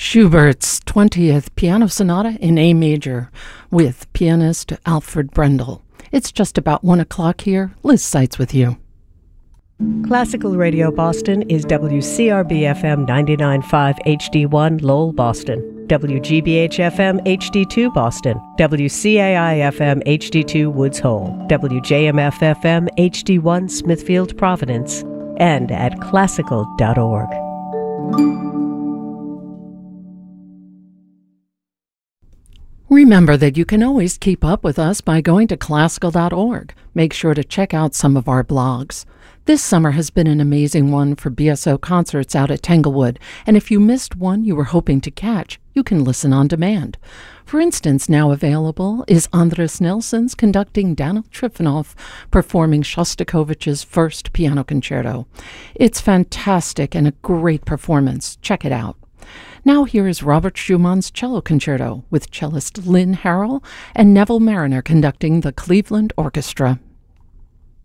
Schubert's 20th Piano Sonata in A major with pianist Alfred Brendel. It's just about 1 o'clock here. Liz Seitz with you. Classical Radio Boston is WCRB-FM 99.5 HD1 Lowell, Boston, WGBH-FM HD2 Boston, WCAI-FM HD2 Woods Hole, WJMF-FM HD1 Smithfield, Providence, and at classical.org. Remember that you can always keep up with us by going to classical.org. Make sure to check out some of our blogs. This summer has been an amazing one for BSO concerts out at Tanglewood, and if you missed one you were hoping to catch, you can listen on demand. For instance, now available is Andres Nelson's conducting Daniel Trifonov performing Shostakovich's first piano concerto. It's fantastic and a great performance. Check it out. Now here is Robert Schumann's Cello Concerto with cellist Lynn Harrell and Neville Mariner conducting the Cleveland Orchestra.